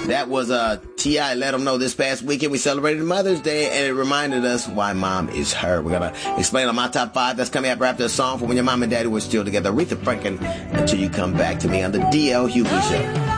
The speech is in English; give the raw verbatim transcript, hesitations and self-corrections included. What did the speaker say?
That was uh, T I Let Them Know. This past weekend we celebrated Mother's Day, and it reminded us why mom is her. We're going to explain on my top five. That's coming up after a song for when your mom and daddy were still together. Aretha Franklin, Until You Come Back to Me on the D L Hughley Show.